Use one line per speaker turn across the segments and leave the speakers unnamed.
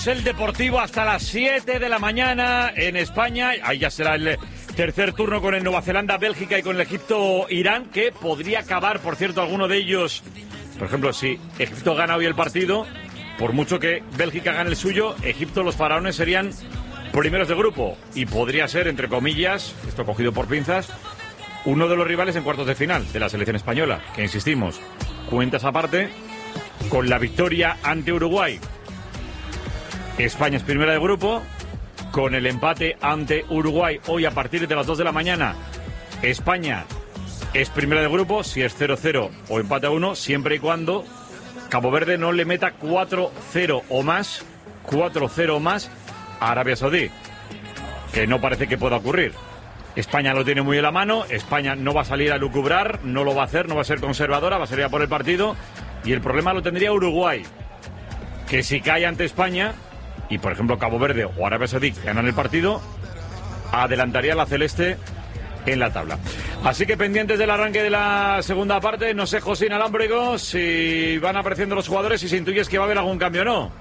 El Deportivo hasta las 7 de la mañana en España. Ahí ya será el tercer turno con el Nueva Zelanda, Bélgica y con el Egipto-Irán, que podría acabar, por cierto, alguno de ellos. Por ejemplo, si Egipto gana hoy el partido, por mucho que Bélgica gane el suyo, Egipto, los faraones serían primeros de grupo. Y podría ser, entre comillas, esto cogido por pinzas, uno de los rivales en cuartos de final de la selección española. Que insistimos, cuentas aparte, con la victoria ante Uruguay, España es primera de grupo. Con el empate ante Uruguay hoy a partir de las 2 de la mañana, España es primera de grupo si es 0-0 o empate a 1, siempre y cuando Cabo Verde no le meta 4-0 o más a Arabia Saudí, que no parece que pueda ocurrir. España lo tiene muy en la mano, España no va a salir a lucubrar, no lo va a hacer, no va a ser conservadora, va a salir a por el partido, y el problema lo tendría Uruguay, que si cae ante España y, por ejemplo, Cabo Verde o Arabia Saudí ganan el partido, adelantaría a la celeste en la tabla. Así que pendientes del arranque de la segunda parte. No sé, José Inalámbrico, si van apareciendo los jugadores y si intuyes que va a haber algún cambio o no.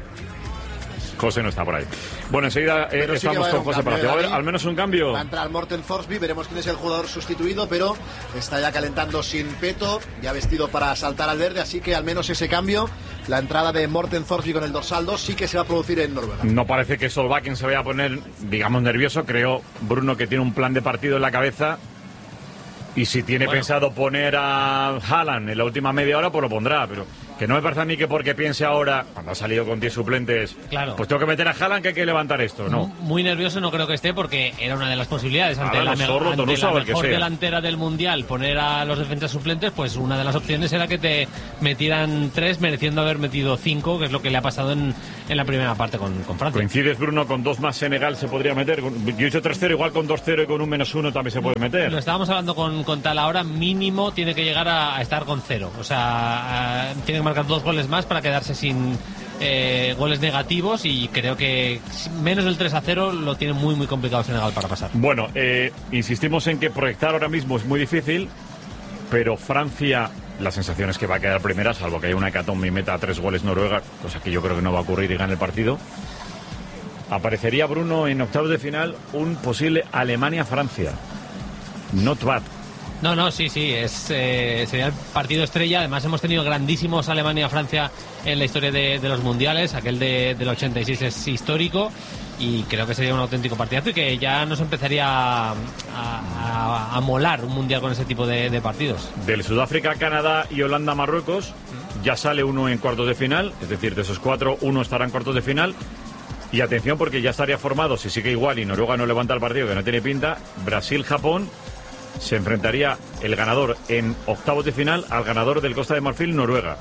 José no está por ahí. Bueno, enseguida estamos con José Palacio. ¿Va a haber al menos un cambio?
Va a entrar Morten Thorsby, veremos quién es el jugador sustituido, pero está ya calentando sin peto, ya vestido para saltar al verde, así que al menos ese cambio, la entrada de Morten Thorsby con el dorsal 2 sí que se va a producir en Noruega. No
parece que Solbakken se vaya a poner, digamos, nervioso. Creo, Bruno, que tiene un plan de partido en la cabeza. Y si tiene pensado poner a Haaland en la última media hora, pues lo pondrá, pero que no me parece a mí que porque piense ahora, cuando ha salido con 10 suplentes, claro, pues tengo que meter a Haaland, que hay que levantar esto, ¿no?
Muy nervioso no creo que esté, porque era una de las posibilidades ante la mejor delantera del Mundial, poner a los defensas suplentes, pues una de las opciones era que te metieran 3, mereciendo haber metido 5, que es lo que le ha pasado en la primera parte con Francia.
¿Coincides, Bruno, con 2 más Senegal se podría meter? Yo he dicho 3-0, igual con 2-0 y con un -1 también se puede meter.
Lo estábamos hablando con tal ahora, mínimo tiene que llegar a estar con 0, o sea, tiene que marcar 2 goles más para quedarse sin goles negativos, y creo que menos del 3-0 lo tiene muy muy complicado Senegal para pasar.
Bueno, insistimos en que proyectar ahora mismo es muy difícil, pero Francia, la sensación es que va a quedar primera, salvo que haya una hecatombe y meta 3 goles Noruega, cosa que yo creo que no va a ocurrir y gane el partido. Aparecería, Bruno, en octavos de final un posible Alemania-Francia. Not bad.
No, sí, sería el partido estrella. Además, hemos tenido grandísimos Alemania-Francia en la historia de los mundiales. Aquel del 86 es histórico, y creo que sería un auténtico partidazo, y que ya nos empezaría a molar un mundial con ese tipo de partidos.
Del Sudáfrica, Canadá y Holanda, Marruecos, ya sale uno en cuartos de final, es decir, de esos 4, uno estará en cuartos de final. Y atención, porque ya estaría formado, si sigue igual y Noruega no levanta el partido, que no tiene pinta, Brasil-Japón. Se enfrentaría el ganador en octavos de final al ganador del Costa de Marfil-Noruega.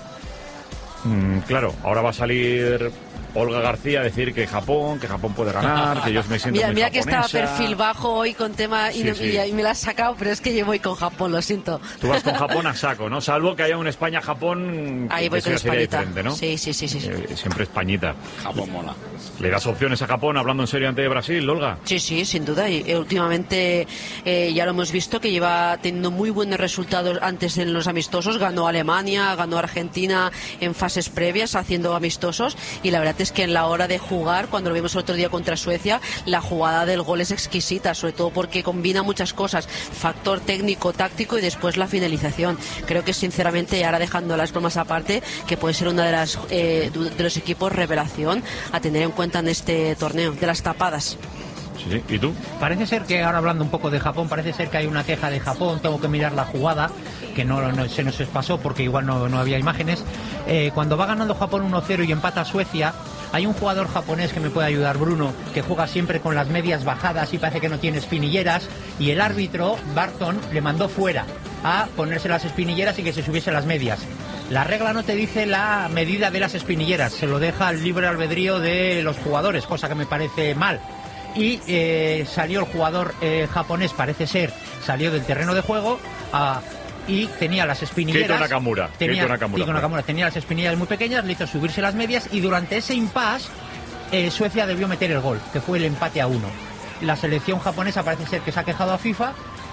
Claro, ahora va a salir Olga García a decir que Japón puede ganar, que yo me siento muy
mira que
japonesa.
estaba perfil bajo hoy con tema y me la has sacado, pero es que yo voy con Japón, lo siento.
Tú vas con Japón a saco, ¿no? Salvo que haya un España-Japón.
Ahí voy con Españita,
¿no?
Sí.
Siempre Españita.
Japón mola.
¿Le das opciones a Japón hablando en serio ante Brasil, Olga?
Sí, sin duda. Y últimamente ya lo hemos visto que lleva teniendo muy buenos resultados antes en los amistosos. Ganó Alemania, ganó Argentina en fases previas haciendo amistosos, y la verdad es que en la hora de jugar, cuando lo vimos el otro día contra Suecia, la jugada del gol es exquisita, sobre todo porque combina muchas cosas, factor técnico, táctico y después la finalización. Creo que sinceramente, ahora dejando las bromas aparte, que puede ser una de los equipos revelación a tener en cuenta en este torneo, de las tapadas.
Sí, ¿y tú?
Parece ser que, ahora hablando un poco de Japón, parece ser que hay una queja de Japón. Tengo que mirar la jugada, que no se nos pasó porque igual no había imágenes. Cuando va ganando Japón 1-0 y empata Suecia, hay un jugador japonés que me puede ayudar, Bruno, que juega siempre con las medias bajadas y parece que no tiene espinilleras, y el árbitro, Barton, le mandó fuera a ponerse las espinilleras y que se subiese las medias. La regla no te dice la medida de las espinilleras, se lo deja al libre albedrío de los jugadores, cosa que me parece mal. Y salió el jugador japonés, parece ser, salió del terreno de juego y tenía las espinilleras.
Keito Nakamura.
Tenía las espinilleras muy pequeñas, le hizo subirse las medias, y durante ese impasse Suecia debió meter el gol, que fue el empate a 1. La selección japonesa parece ser que se ha quejado a FIFA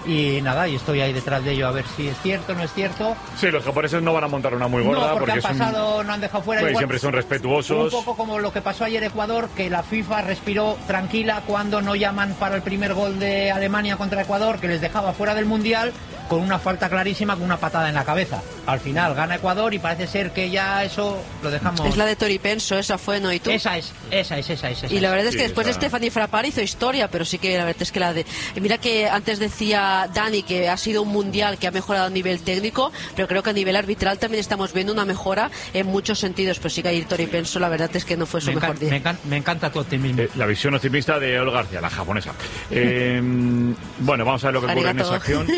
Y nada, y estoy ahí detrás de ello a ver si es cierto o no es cierto.
Sí, los japoneses no van a montar una muy gorda.
No, porque han pasado, no han dejado fuera.
Pues
igual,
siempre son respetuosos.
Un poco como lo que pasó ayer Ecuador, que la FIFA respiró tranquila cuando no llaman para el primer gol de Alemania contra Ecuador, que les dejaba fuera del Mundial con una falta clarísima, con una patada en la cabeza. Al final gana Ecuador y parece ser que ya eso lo dejamos.
Es la de Toripenso, esa fue, ¿no? ¿Y tú?
Esa es.
Y la verdad es que
Sí,
después
esa...
Stephanie Frappart hizo historia, pero sí que la verdad es que la de... Mira que antes decía Dani que ha sido un mundial que ha mejorado a nivel técnico, pero creo que a nivel arbitral también estamos viendo una mejora en muchos sentidos. Pues sí que ayer Toripenso la verdad es que no fue su mejor día.
Me encanta tu optimismo.
La visión optimista de Ol García, la japonesa. Bueno, vamos a ver lo que ocurre en esa acción.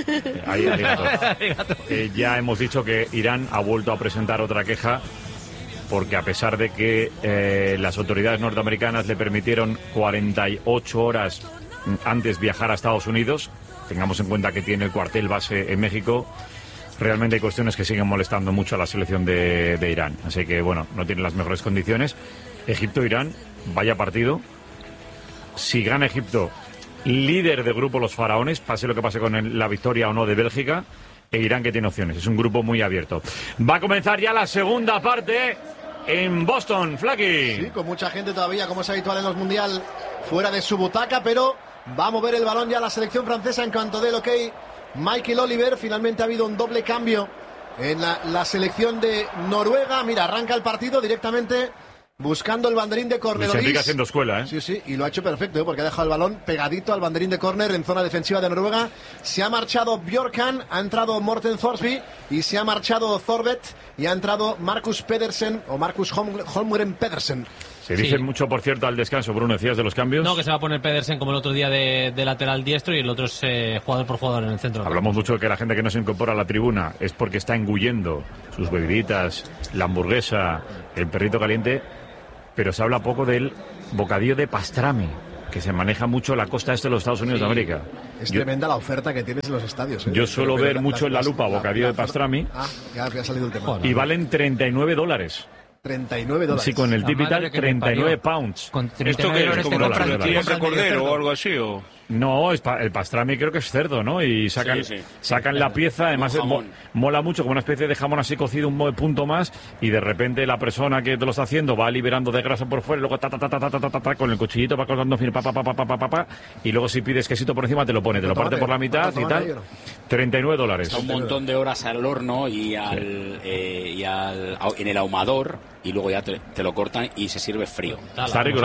Ya hemos dicho que Irán ha vuelto a presentar otra queja porque a pesar de que las autoridades norteamericanas le permitieron 48 horas antes viajar a Estados Unidos, tengamos en cuenta que tiene el cuartel base en México, realmente hay cuestiones que siguen molestando mucho a la selección de Irán. Así que, bueno, no tienen las mejores condiciones. Egipto-Irán, vaya partido. Si gana Egipto, líder de grupo los faraones, pase lo que pase con la victoria o no de Bélgica, e Irán que tiene opciones. Es un grupo muy abierto. Va a comenzar ya la segunda parte en Boston, Flaky.
Sí, con mucha gente todavía, como es habitual en los Mundial, fuera de su butaca, pero va a mover el balón ya la selección francesa en cuanto dé el ok. Michael Oliver, finalmente ha habido un doble cambio en la selección de Noruega. Mira, arranca el partido directamente buscando el banderín de córner.
Luis Enrique haciendo escuela, ¿eh?
Sí, sí, y lo ha hecho perfecto, porque ha dejado el balón pegadito al banderín de córner en zona defensiva de Noruega. Se ha marchado Bjorkan, ha entrado Morten Thorsby y se ha marchado Thorbet y ha entrado Marcus Pedersen o Marcus Holmgren Pedersen.
Se dice mucho, por cierto, al descanso. Bruno, ¿decías de los cambios?
No, que se va a poner Pedersen como el otro día de lateral diestro y el otro es jugador por jugador en el centro.
Hablamos mucho de que la gente que no se incorpora a la tribuna es porque está engullendo sus bebiditas, la hamburguesa, el perrito caliente, pero se habla poco del bocadillo de pastrami, que se maneja mucho en la costa este de los Estados Unidos de América.
Es tremenda la oferta que tienes en los estadios.
Yo suelo ver mucho en la lupa bocadillo de pastrami.
Ya ha salido el tema.
Y valen $39.
$39.
Sí, con el tip y tal, 39 pounds.
Con
¿Esto qué es? ¿Como las tortillas de cordero o algo así?
No, el pastrami creo que es cerdo, ¿no? Y sacan la pieza, además mola mucho, como una especie de jamón así cocido, un punto más, y de repente la persona que te lo está haciendo va liberando de grasa por fuera, y luego con el cuchillito va cortando y luego si pides quesito por encima te lo pone, te lo parte por la mitad y tal. $39.
Está un montón de horas al horno y en el ahumador, y luego ya te lo cortan y se sirve frío.
Está rico,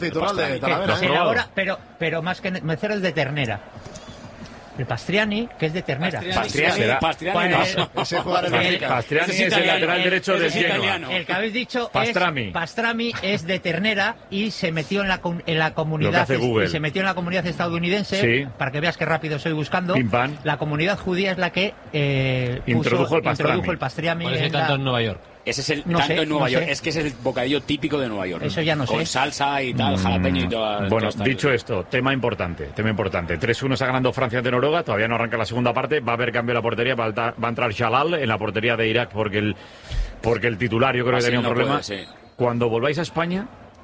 pero más que mecer el de ternera. El Pastriani, que es de ternera.
Pastriani
es el lateral derecho de Genoa.
El que habéis dicho
Pastrami
es de ternera y se metió en la comunidad estadounidense, para que veas qué rápido estoy buscando. La comunidad judía es la que
introdujo el
pastrami. Por eso tanto en Nueva York.
Ese es en Nueva York. Es que ese es el bocadillo típico de Nueva York.
Eso ya no sé.
Con salsa y tal, jalapeño y todo.
Bueno, dicho esto, tema importante. 3-1 está ganando Francia ante Noruega. Todavía no arranca la segunda parte. Va a haber cambio en la portería. Va a entrar Jalal en la portería de Irak porque el titular yo creo que tenía un problema. Cuando volváis a España,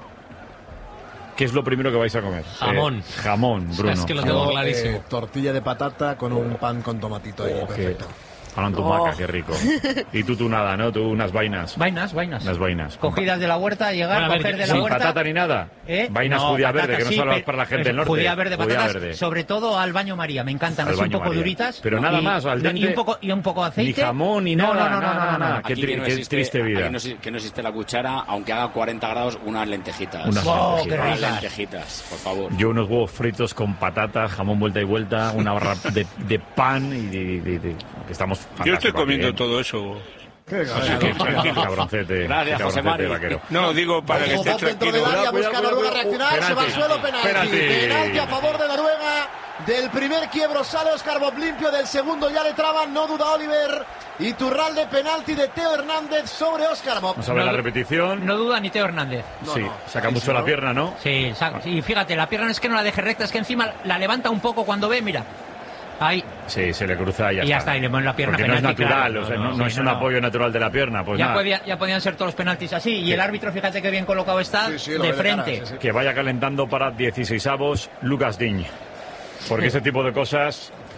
¿qué es lo primero que vais a comer? Jamón, Bruno.
Es que lo tengo clarísimo.
Tortilla de patata con un pan con tomatito ahí, perfecto.
Ahora en tumaca, qué rico. Y tú nada, ¿no? Tú unas vainas.
Vainas.
Unas vainas.
Cogidas de la huerta, coger de la
sin
huerta.
Sin patata ni nada. Vainas judía verde, que no solo para la gente del norte.
Judía verde, patatas, sobre todo al baño María, me encantan, así un poco duritas.
Pero nada más, al dente.
Y un poco de aceite.
Ni jamón, ni nada.
No.
Qué triste vida.
Que no existe la cuchara, aunque haga 40 grados, unas lentejitas.
Unas
lentejitas, por favor.
Yo unos huevos fritos con patata, jamón vuelta y vuelta, una barra de pan y que estamos fantásticos.
Yo estoy comiendo todo eso.
Qué
cabroncete.
Gracias, José Mario.
No, digo para que esté
dentro del área, busca Noruega reaccionar, se va al suelo, penalti a favor de Noruega. Del primer quiebro sale Óscar Bob limpio, del segundo ya le traban, no duda Oliver. Iturralde, penalti de Teo Hernández sobre Óscar Bob.
Vamos a ver la repetición.
No duda ni Teo Hernández.
Saca mucho la pierna, ¿no?
Sí, y fíjate, la pierna es que no la deje recta, es que encima la levanta un poco cuando ve, mira. Ahí.
Sí, se le cruza y
ya está. Y le ponen la pierna.
Porque
penalti,
no es natural,
claro.
No es un apoyo natural de la pierna. Pues
ya podían ser todos los penaltis así. Y el árbitro, fíjate qué bien colocado está, de frente.
Cara,
que vaya calentando para 16avos Lucas Digne. Porque ese tipo de cosas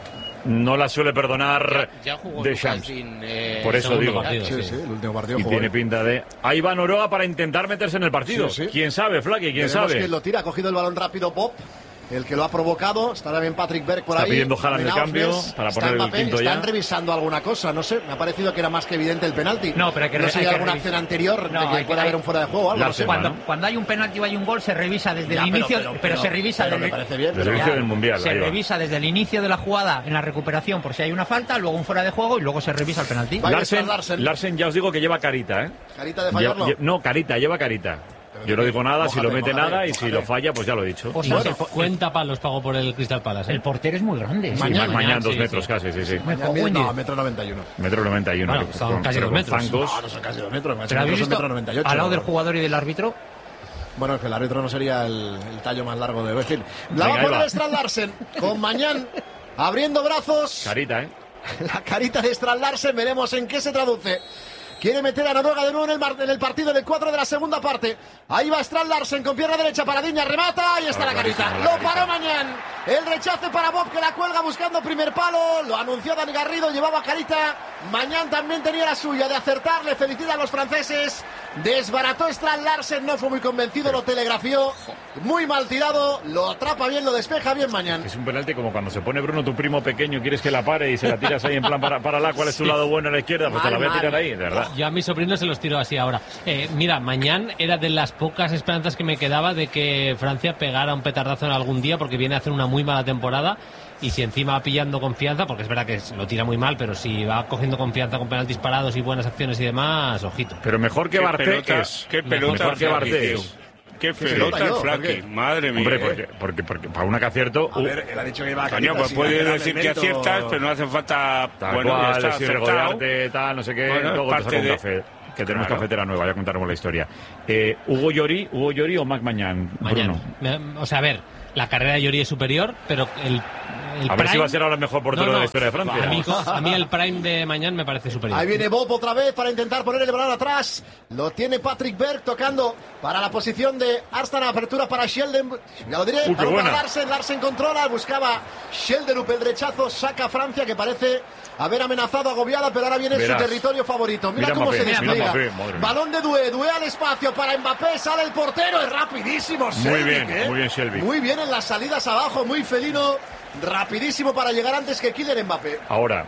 no la suele perdonar
Ya jugó
Deschamps. Por eso
segundo
digo.
partido,
Sí, el último partido
Y
jugó.
tiene pinta de... Ahí va Noruega para intentar meterse en el partido.
Sí.
¿Quién sabe, Flaky? ¿Quién
Veremos
sabe?
quién lo tira. Ha cogido el balón rápido Bob, el que lo ha provocado. Estará bien Patrick Berg por
Está
ahí.
pidiendo Haaland el
Menaus,
cambio
¿ves?
para
Está
poner el
Mbappé.
quinto ya.
Están revisando alguna cosa, no sé. Me ha parecido que era más que evidente el penalti.
No, pero hay que
no sé si
hay
hay
que
alguna
revisar.
acción anterior
No,
de que
hay que-
pueda
hay-
haber un fuera de juego o algo.
La
No sé.
semana.
Cuando hay un penalti o hay un gol, se revisa desde
Ya,
el
pero-
inicio,
pero
se revisa
pero
desde,
me parece bien,
Desde
pero
el
ya.
inicio del Mundial.
se
ahí va.
revisa desde el inicio de la jugada en la recuperación por si hay una falta, luego un fuera de juego y luego se revisa el penalti.
Va. Larsen.
Larsen, ya os digo que lleva carita, ¿eh?
Carita de fallarlo.
No, carita, lleva carita. Yo no digo nada, si lo mete
mójate,
nada y si lo falla, pues ya lo he dicho.
Pues
Bueno,
Cuenta palos pagó por el Crystal Palace.
el portero es muy grande.
Sí,
mañana,
mañana 2
sí,
metros
sí.
casi, sí.
Me cago en
No,
Dios.
metro 91.
Metro 91.
Bueno, son casi
pero
2 metros.
zancos.
No, no son casi 2 metros.
Pero habéis visto
metro 98.
al lado del jugador y del árbitro.
Bueno, es que el árbitro no sería el tallo más largo de decir. La
Venga,
va a
ahí
poner
va.
Strand Larsen con Mañán abriendo brazos.
Carita, ¿eh?
La carita de Strand Larsen, veremos en qué se traduce. Quiere meter a Noruega de nuevo en el partido del 4 de la segunda parte. Ahí va Strand Larsen con pierna derecha para Diña, remata, ahí está la carita.
clarísimo, la
Lo
carita.
paró Mañán. El rechace para Bob que la cuelga buscando primer palo. Lo anunció Dani Garrido, llevaba carita. Mañán también tenía la suya de acertarle. Felicita a los franceses. Desbarató Strand Larsen, no fue muy convencido, lo telegrafió. Muy mal tirado, lo atrapa bien, lo despeja bien Mañán.
Es un penalti como cuando se pone Bruno, tu primo pequeño, quieres que la pare y se la tiras ahí en plan para la, ¿cuál es tu lado bueno a la izquierda? Pues te la voy a
Mal,
tirar
mal.
ahí, de verdad.
Yo a mis sobrinos se los tiro así ahora. Mira, mañana era de las pocas esperanzas que me quedaba de que Francia pegara un petardazo en algún día porque viene a hacer una muy mala temporada y si encima va pillando confianza, porque es verdad que lo tira muy mal, pero si va cogiendo confianza con penaltis parados y buenas acciones y demás, ojito.
Pero mejor que Barté es.
Qué
Mejor
pelota
que Barté
tío.
es.
Qué
pelota
pelota
yo,
Flaky.
¿por qué?
Madre mía.
Hombre, porque para una que acierto...
A ver, él ha dicho que iba a
Coño, pues puedes decir que aciertas, pero no hace falta.
Tal
Bueno, ya
cual,
está
sí,
acertado.
regodearte, tal, no sé qué,
Bueno, es
luego te
parte
saco un
de-
café. Que tenemos
Claro.
cafetera nueva, ya contaremos la historia. ¿Hugo Llori o Mac Mañán?
Mañana.
Bruno.
O sea, a ver, la carrera de Llori es superior, pero el
A ver si va a ser ahora el mejor portero de la historia de Francia.
A mí el prime de mañana me parece superior.
Ahí viene Bob otra vez para intentar poner el balón atrás. Lo tiene Patrick Berg tocando para la posición de Arslan. Apertura para Sheldon. Ya lo diré.
Qué
Balón para
buena.
Larsen. Larsen controla. Buscaba Sheldon. El rechazo saca a Francia, que parece haber amenazado agobiada, pero ahora viene
Verás.
su territorio favorito. Mira,
Mira
cómo
Mbappé,
se
mira
despliega.
Mbappé, madre mía.
Balón de Doué al espacio para Mbappé. Sale el portero. Es rapidísimo.
Muy bien,
Shelby,
muy bien Shelby.
Muy bien en las salidas abajo. Muy felino. Rapidísimo para llegar antes que Kylian Mbappé.
Ahora,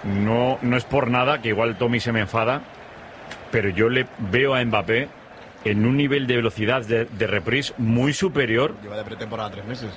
no es por nada, que igual Tommy se me enfada, pero yo le veo a Mbappé en un nivel de velocidad de reprise muy superior,
Lleva de pretemporada 3 meses.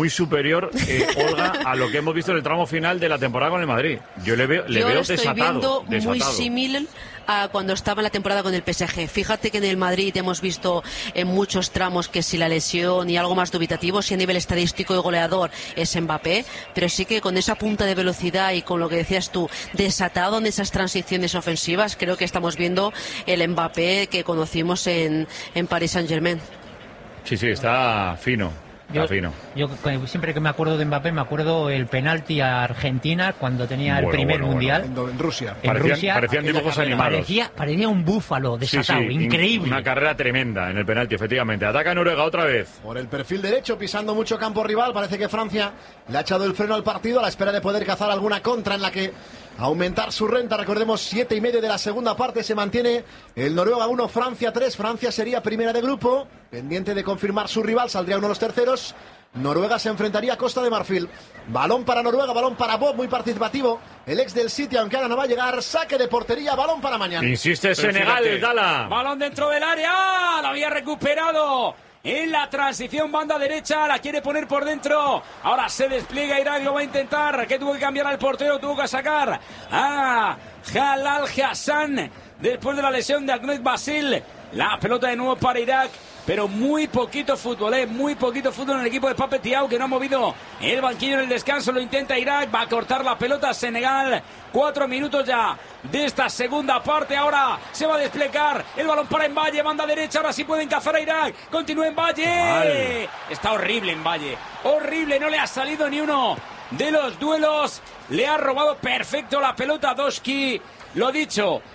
Olga, a lo que hemos visto en el tramo final de la temporada con el Madrid. Yo le veo
Yo lo estoy
desatado.
viendo muy similar a cuando estaba en la temporada con el PSG. Fíjate que en el Madrid hemos visto en muchos tramos que si la lesión y algo más dubitativo, si a nivel estadístico y goleador es Mbappé, pero sí que con esa punta de velocidad y con lo que decías tú, desatado en esas transiciones ofensivas, creo que estamos viendo el Mbappé que conocimos en Paris Saint-Germain.
Sí, está fino. Está fino.
Yo siempre que me acuerdo de Mbappé me acuerdo el penalti a Argentina cuando tenía el primer mundial.
En Rusia.
En Rusia,
Parecían dibujos animados.
Parecía un búfalo desatado, increíble.
Una carrera tremenda en el penalti, efectivamente. Ataca Noruega otra vez.
Por el perfil derecho, pisando mucho campo rival, parece que Francia le ha echado el freno al partido a la espera de poder cazar alguna contra en la que aumentar su renta. Recordemos, 7:30 de la segunda parte se mantiene el Noruega 1, Francia 3. Francia sería primera de grupo, pendiente de confirmar su rival, saldría uno de los terceros. Noruega se enfrentaría a Costa de Marfil. Balón para Noruega, balón para Bob, muy participativo. El ex del City, aunque ahora no va a llegar. Saque de portería, balón para mañana.
Insiste Senegal, Dala.
Balón dentro del área, la había recuperado. En la transición, banda derecha, la quiere poner por dentro. Ahora se despliega Irak, lo va a intentar. Que tuvo que cambiar al portero, tuvo que sacar a Jalal Hassan después de la lesión de Ahmed Basil. La pelota de nuevo para Irak. Pero muy poquito fútbol, muy poquito fútbol en el equipo de Pape Thiaw, que no ha movido el banquillo en el descanso. Lo intenta Irak, va a cortar la pelota Senegal. 4 minutos ya de esta segunda parte. Ahora se va a desplegar el balón para Mbaye, banda derecha. Ahora sí pueden cazar a Irak. Continúa Mbaye. Está horrible Mbaye, horrible, no le ha salido ni uno de los duelos. Le ha robado perfecto la pelota a Doski. Lo dicho,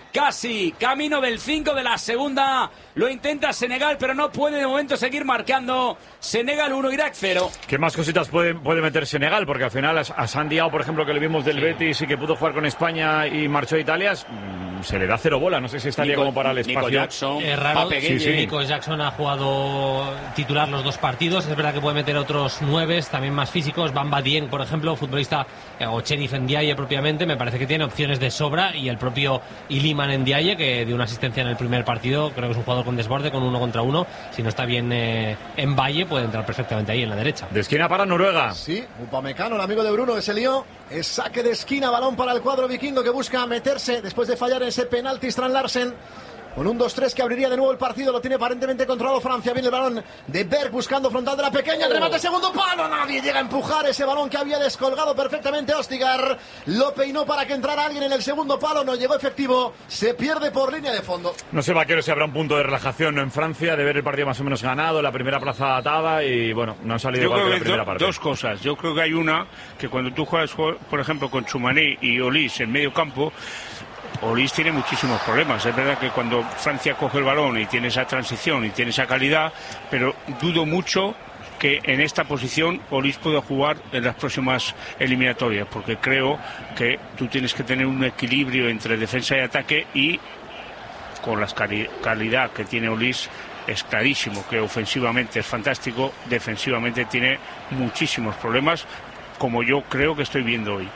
casi camino del 5 de la segunda. Lo intenta Senegal, pero no puede de momento seguir marcando. Senegal 1, Irak 0.
¿Qué más cositas puede meter Senegal? Porque al final a San Diao, por ejemplo, que le vimos del Betis y que pudo jugar con España y marchó a Italia, se le da 0 bola. No sé si estaría como para el espacio.
Nico Jackson,
es raro.
sí.
Nico Jackson ha jugado titular los 2 partidos. Es verdad que puede meter otros 9, también más físicos. Bamba Dieng, por ejemplo, futbolista, o Cherif Ndiaye propiamente, me parece que tiene opciones de sobra. Y el propio Iliman Ndiaye, que dio una asistencia en el primer partido, creo que es un jugador con desborde, con 1 contra 1. Si no está bien en Valle, puede entrar perfectamente ahí en la derecha.
De esquina para Noruega.
Sí, Upamecano, el amigo de Bruno, que se lió. Es saque de esquina, balón para el cuadro vikingo que busca meterse después de fallar ese penalti Strand Larsen. Con un 2-3 que abriría de nuevo el partido. Lo tiene aparentemente controlado Francia. Viene el balón de Berg buscando frontal de la pequeña. El remate, segundo palo. Nadie llega a empujar ese balón que había descolgado perfectamente Ostigar. Lo peinó para que entrara alguien en el segundo palo. No llegó efectivo. Se pierde por línea de fondo.
No sé, Vaquero, si habrá un punto de relajación en Francia, de ver el partido más o menos ganado, la primera plaza atada y bueno, no ha salido igual que la primera parte.
Dos cosas. Yo creo que hay una que cuando tú juegas, por ejemplo, con Tchouaméni y Olise en medio campo, Olise tiene muchísimos problemas. Es verdad que cuando Francia coge el balón y tiene esa transición y tiene esa calidad, pero dudo mucho que en esta posición Olise pueda jugar en las próximas eliminatorias, porque creo que tú tienes que tener un equilibrio entre defensa y ataque, y con la calidad que tiene Olise es clarísimo que ofensivamente es fantástico, defensivamente tiene muchísimos problemas, como yo creo que estoy viendo hoy.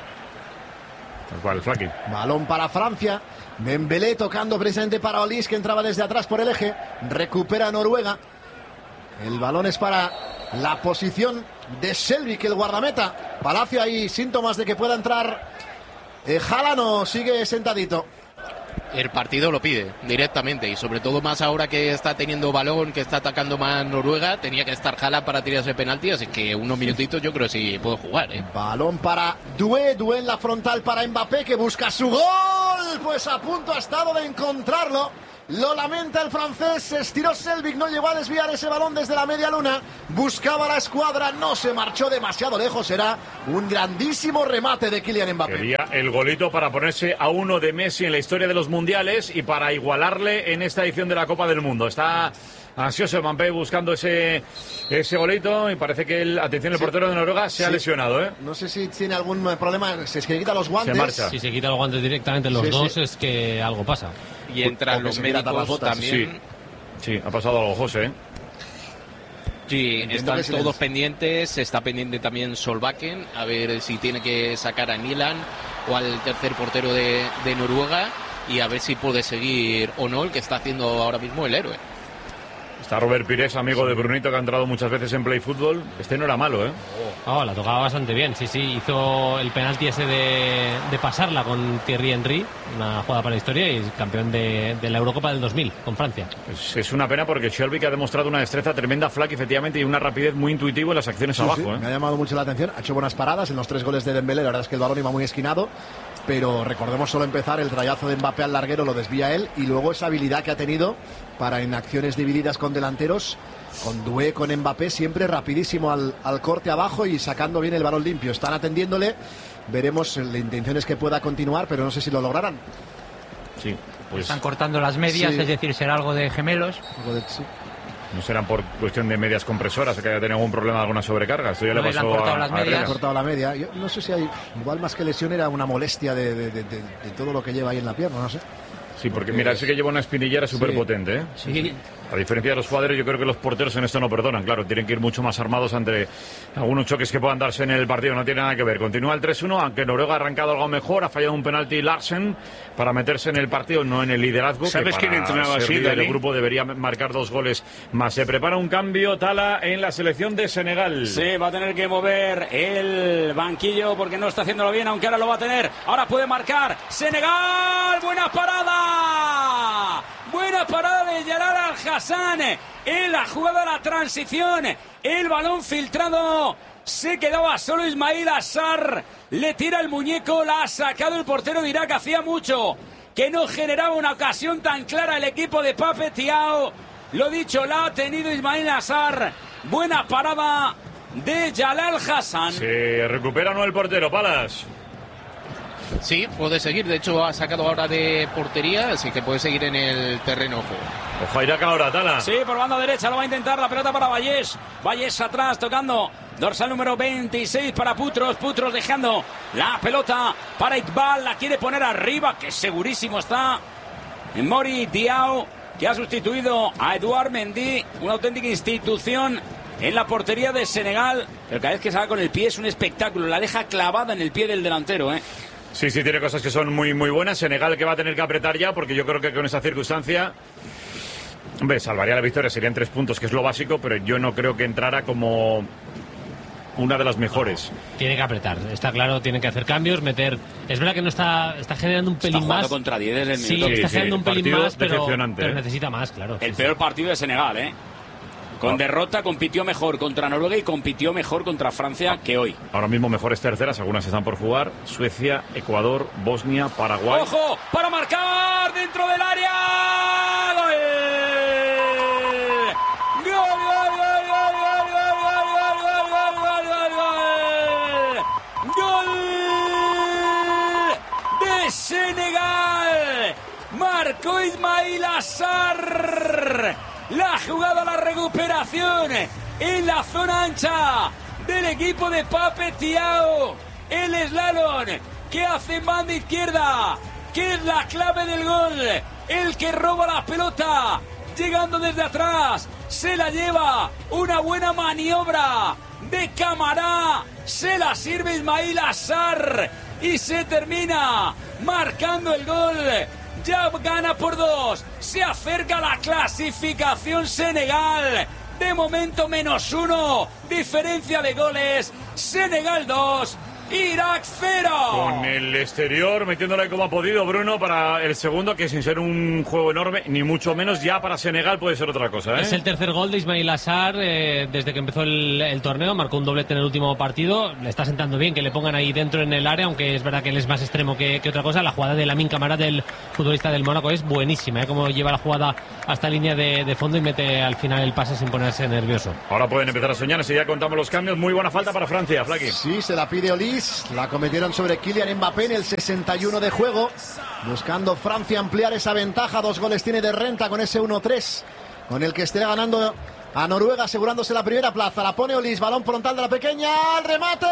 Balón para Francia. Dembélé tocando precisamente para Olise, que entraba desde atrás por el eje. Recupera Noruega. El balón es para la posición de Selvik, el guardameta. Palacio, hay síntomas de que pueda entrar Haaland, o sigue sentadito.
El partido lo pide directamente, y sobre todo más ahora que está teniendo balón, que está atacando más Noruega. Tenía que estar Haaland para tirar ese penalti, así que unos minutitos yo creo que sí puedo jugar, ¿eh?
Balón para Doué en la frontal para Mbappé, que busca su gol. Pues a punto ha estado de encontrarlo. Lo lamenta el francés, se estiró Selvik, no llegó a desviar ese balón desde la media luna. Buscaba la escuadra, no se marchó demasiado lejos. Era un grandísimo remate de Kylian Mbappé.
Quería el golito para ponerse a 1 de Messi en la historia de los mundiales y para igualarle en esta edición de la Copa del Mundo. Está ansioso Mbappé buscando ese golito, y parece que atención, el portero de Noruega se ha lesionado, ¿eh?
No sé si tiene algún problema, si es que quita los guantes.
Se marcha.
Si se quita los guantes directamente los dos, es que algo pasa.
Y entran los médicos también.
Sí, ha pasado algo, José, ¿eh?
Sí, están todos pendientes. Está pendiente también Solbakken, a ver si tiene que sacar a Nilan o al tercer portero de Noruega, y a ver si puede seguir o no el que está haciendo ahora mismo el héroe.
Está Robert Pires, amigo de Brunito, que ha entrado muchas veces en Play Fútbol. Este no era malo, ¿eh?
La tocaba bastante bien, sí. Hizo el penalti ese de pasarla con Thierry Henry, una jugada para la historia, y campeón de la Eurocopa del 2000 con Francia.
Pues es una pena porque Selvik ha demostrado una destreza tremenda, Flack, efectivamente, y una rapidez muy intuitiva en las acciones abajo.
Sí. Me ha llamado mucho la atención, ha hecho buenas paradas en los 3 goles de Dembélé. La verdad es que el balón iba muy esquinado, pero recordemos solo empezar, el trayazo de Mbappé al larguero lo desvía él, y luego esa habilidad que ha tenido para en acciones divididas con delanteros, con Doué, con Mbappé, siempre rapidísimo al corte abajo y sacando bien el balón limpio. Están atendiéndole, veremos, la intención es que pueda continuar, pero no sé si lo lograrán.
Sí, pues
están cortando las medias, es decir, será algo de gemelos.
No serán por cuestión de medias compresoras, que haya tenido algún problema de alguna sobrecarga. Esto ya le pasó
ha cortado la media. Yo no sé si hay, igual más que lesión, era una molestia de todo lo que lleva ahí en la pierna, no sé.
Sí, porque mira, sí que lleva una espinillera súper potente, ¿eh?
Sí.
A diferencia de los jugadores, yo creo que los porteros en esto no perdonan. Claro, tienen que ir mucho más armados ante algunos choques que puedan darse en el partido. No tiene nada que ver. Continúa el 3-1, aunque Noruega ha arrancado algo mejor. Ha fallado un penalti Larsen para meterse en el partido, no en el liderazgo.
¿Sabes quién entrenaba así,
Dani? El grupo debería marcar 2 goles más. Se prepara un cambio, Tala, en la selección de Senegal.
Sí, va a tener que mover el banquillo porque no está haciéndolo bien, aunque ahora lo va a tener. Ahora puede marcar Senegal. ¡Buena parada! Buena parada de Jalal Al-Hassan en la jugada de la transición. El balón filtrado. Se quedaba solo Ismail Assar. Le tira el muñeco. La ha sacado el portero de Irak. Hacía mucho que no generaba una ocasión tan clara el equipo de Pape Thiaw. Lo dicho, la ha tenido Ismail Assar. Buena parada de Jalal Hassan.
Se recupera no el portero, Palas.
Sí, puede seguir. De hecho, ha sacado ahora de portería, así que puede seguir en el terreno de juego.
Ojo a Irak ahora, Tala.
Sí, por banda derecha lo va a intentar. La pelota para Vallés. Vallés atrás tocando. Dorsal número 26 para Putros. Putros dejando la pelota para Iqbal. La quiere poner arriba, que segurísimo está en Mori Diao, que ha sustituido a Eduard Mendy. Una auténtica institución en la portería de Senegal. Pero cada vez que salga con el pie es un espectáculo. La deja clavada en el pie del delantero, ¿eh?
Sí, tiene cosas que son muy, muy buenas. Senegal que va a tener que apretar ya, porque yo creo que con esa circunstancia, hombre, salvaría la victoria, serían 3 puntos, que es lo básico, pero yo no creo que entrara como una de las mejores.
Tiene que apretar, está claro, tiene que hacer cambios, meter. Es verdad que no está generando un pelín más.
Contra 10 desde el
sí,
minuto.
está generando un pelín más, pero
¿eh?
necesita más, claro.
El peor partido de Senegal, ¿eh? Con derrota compitió mejor contra Noruega y compitió mejor contra Francia que hoy.
Ahora mismo mejores terceras, algunas están por jugar. Suecia, Ecuador, Bosnia, Paraguay.
¡Ojo! ¡Para marcar dentro del área! ¡Gol! ¡Gol, gol, gol, gol, gol, gol, gol, gol, gol, gol! ¡Gol de Senegal! Marcó Ismail Assar. La jugada, la recuperación en la zona ancha del equipo de Pape Thiaw. El slalom que hace en banda izquierda, que es la clave del gol. El que roba la pelota, llegando desde atrás, se la lleva. Una buena maniobra de Camará. Se la sirve Ismail Assar y se termina marcando el gol. Ya gana por 2. Se acerca la clasificación Senegal. De momento -1. Diferencia de goles. Senegal 2. Irak 0.
Con el exterior metiéndole como ha podido Bruno para el segundo, que sin ser un juego enorme, ni mucho menos, ya para Senegal puede ser otra cosa, ¿eh?
Es el tercer gol de Ismail Assar desde que empezó el torneo. Marcó un doblete en el último partido. Le está sentando bien que le pongan ahí dentro en el área, aunque es verdad que él es más extremo que otra cosa. La jugada de Lamine Camara, del futbolista del Mónaco, es buenísima, ¿eh? Como lleva la jugada hasta línea de fondo y mete al final el pase sin ponerse nervioso.
Ahora pueden empezar a soñar, si ya contamos los cambios. Muy buena falta para Francia, Flaky.
Sí, se la pide Olís. La cometieron sobre Kylian Mbappé en el 61 de juego, buscando Francia ampliar esa ventaja. 2 goles tiene de renta con ese 1-3, con el que esté ganando a Noruega, asegurándose la primera plaza. La pone Olís, balón frontal de la pequeña, al remate,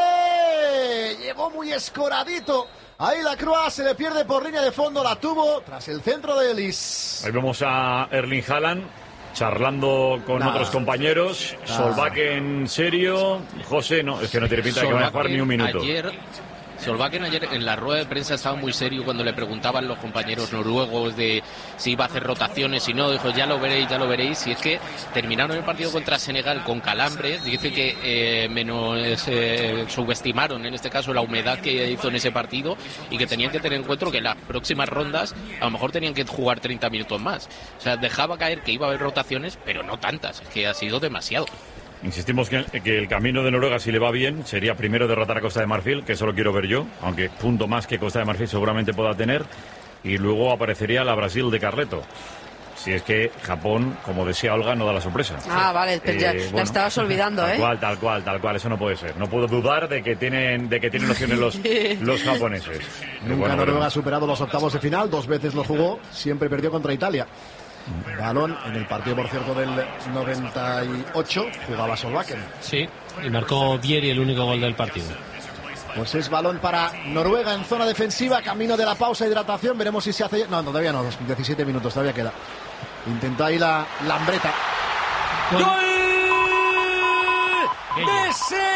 llegó muy escoradito. Ahí la Croix se le pierde por línea de fondo, la tuvo tras el centro de Olís.
Ahí vemos a Erling Haaland charlando con otros compañeros. Solbakken en serio. José, no, es que no tiene pinta de que vaya a jugar ni un minuto.
Solbakken ayer en la rueda de prensa estaba muy serio cuando le preguntaban los compañeros noruegos de si iba a hacer rotaciones y no, dijo ya lo veréis, y es que terminaron el partido contra Senegal con calambres. Dice que subestimaron en este caso la humedad que hizo en ese partido y que tenían que tener en cuenta que en las próximas rondas a lo mejor tenían que jugar 30 minutos más. O sea, dejaba caer que iba a haber rotaciones, pero no tantas, es que ha sido demasiado.
Insistimos que el camino de Noruega, si le va bien, sería primero derrotar a Costa de Marfil, que eso lo quiero ver yo, aunque punto más que Costa de Marfil seguramente pueda tener, y luego aparecería la Brasil de Carleto. Si es que Japón, como decía Olga, no da la sorpresa.
Ah, vale, ya la estabas olvidando,
tal cual, eso no puede ser. No puedo dudar de que tienen opciones los japoneses.
Nunca Noruega ha superado los octavos de final, 2 veces lo jugó, siempre perdió contra Italia. Balón en el partido, por cierto, del 98, jugaba Solbakken.
Sí, y marcó Vieri el único gol del partido.
Pues es balón para Noruega en zona defensiva, camino de la pausa, hidratación, veremos si se hace... No, todavía no, 17 minutos, todavía queda. Intentó ahí la Lambreta.
¡Gol de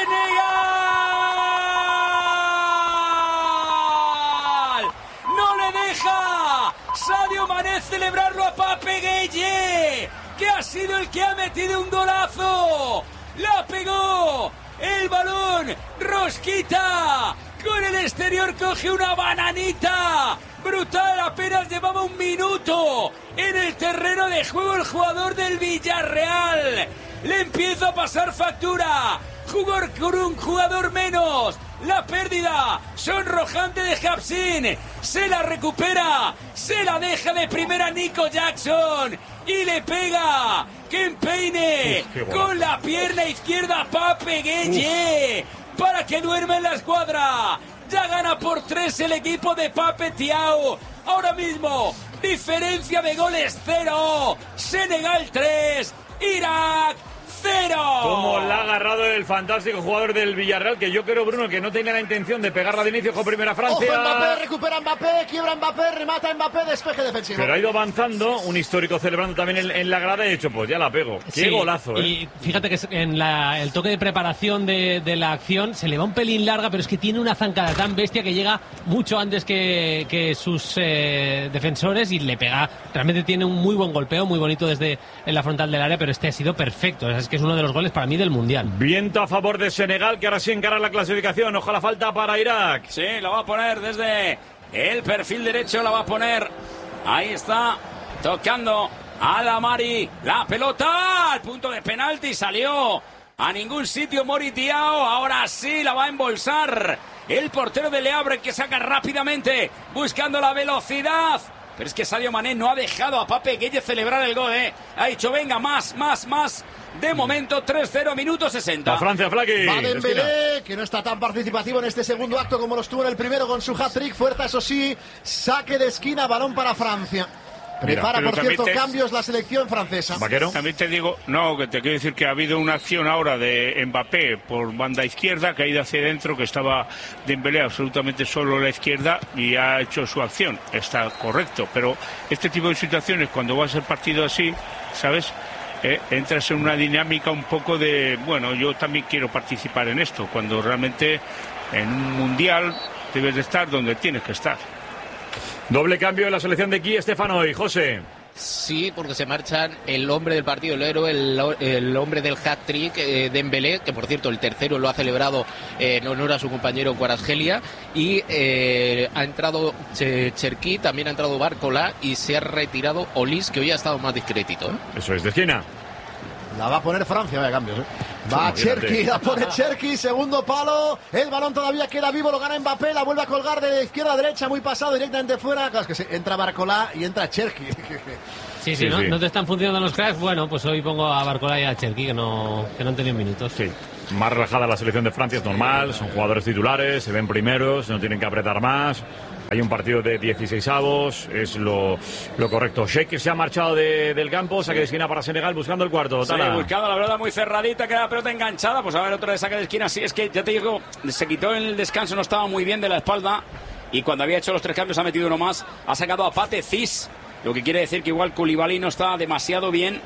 Senegal! ¡No le deja Sadio Mané celebrarlo a Pape Gueye, que ha sido el que ha metido un golazo! ¡La pegó! El balón, Rosquita, con el exterior coge una bananita brutal, apenas llevaba 1 minuto en el terreno de juego el jugador del Villarreal. Le empieza a pasar factura, jugó con un jugador menos, la pérdida sonrojante de Hapsin, se la recupera, se la deja de primera Nico Jackson y le pega Kempeine con la pierna izquierda Pape Gueye para que duerma en la escuadra. Ya gana por 3 el equipo de Pape Thiaw. Ahora mismo, diferencia de goles 0. Senegal 3, Irak 0.
Como la ha agarrado el fantástico jugador del Villarreal, que yo creo, Bruno, que no tenía la intención de pegarla de inicio con primera Francia.
Ojo, Mbappé, recupera Mbappé, quiebra Mbappé, remata Mbappé, despeje defensivo.
Pero ha ido avanzando, un histórico celebrando también en la grada y ha dicho, pues ya la pego. Qué golazo,
Y fíjate que en el toque de preparación de la acción se le va un pelín larga, pero es que tiene una zancada tan bestia que llega mucho antes que sus defensores y le pega. Realmente tiene un muy buen golpeo, muy bonito desde en la frontal del área, pero este ha sido perfecto. Es que es uno de los goles para mí del Mundial.
Viento a favor de Senegal, que ahora sí encara la clasificación. Ojalá falta para Irak.
Sí, la va a poner desde el perfil derecho, la va a poner. Ahí está, tocando a la Mari. La pelota al punto de penalti, salió a ningún sitio Mori Diao. Ahora sí la va a embolsar el portero de Le Havre, que saca rápidamente, buscando la velocidad. Pero es que Sadio Mané no ha dejado a Pape Gueye celebrar el gol, Ha dicho, venga, más. De momento, 3-0, minuto 60.
La Francia, Flaki.
Va Dembélé, que no está tan participativo en este segundo acto como lo estuvo en el primero con su hat-trick. Fuerza, eso sí, saque de esquina, balón para Francia. Prepara, por cierto, cambios la selección francesa.
¿Vaquero?
También te digo, que te quiero decir que ha habido una acción ahora de Mbappé por banda izquierda, que ha ido hacia adentro, que estaba Dembélé absolutamente solo a la izquierda y ha hecho su acción. Está correcto, pero este tipo de situaciones, cuando vas al partido así, ¿sabes? Entras en una dinámica un poco de, yo también quiero participar en esto, cuando realmente en un mundial debes de estar donde tienes que estar.
Doble cambio en la selección de aquí, Estefano y José.
Sí, porque se marchan el hombre del partido, el héroe, el hombre del hat-trick, Dembélé, que por cierto el tercero lo ha celebrado en honor a su compañero Kvaratskhelia, y ha entrado Cherki, también ha entrado Barcola y se ha retirado Olis, que hoy ha estado más discretito.
Eso es, de esquina.
La va a poner Francia, vaya cambios, Va Cherki, la pone Cherki, segundo palo, el balón todavía queda vivo, lo gana Mbappé, la vuelve a colgar de izquierda a derecha, muy pasado, directamente fuera. Claro, es que entra Barcola y entra Cherki.
Sí, ¿no te están funcionando los cracks? Bueno, pues hoy pongo a Barcola y a Cherki, que no han tenido minutos.
Sí, más relajada la selección de Francia, es normal, son jugadores titulares, se ven primeros, no tienen que apretar más. Hay un partido de 16avos, es lo correcto. Sheikh se ha marchado del campo, saque de esquina para Senegal, buscando el cuarto.
Sí, buscando la pelota muy cerradita, queda la pelota enganchada. Pues a ver, otro de saque de esquina. Sí, es que ya te digo, se quitó en el descanso, no estaba muy bien de la espalda. Y cuando había hecho los 3 cambios ha metido uno más. Ha sacado a Pate Cis, lo que quiere decir que igual Koulibaly no está demasiado bien.